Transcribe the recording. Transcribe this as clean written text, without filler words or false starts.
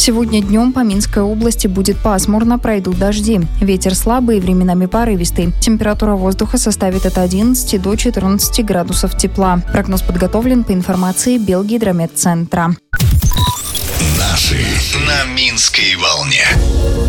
Сегодня днем по Минской области будет пасмурно, пройдут дожди. Ветер слабый и временами порывистый. Температура воздуха составит от 11 до 14 градусов тепла. Прогноз подготовлен по информации Белгидрометцентра. Наши на Минской волне.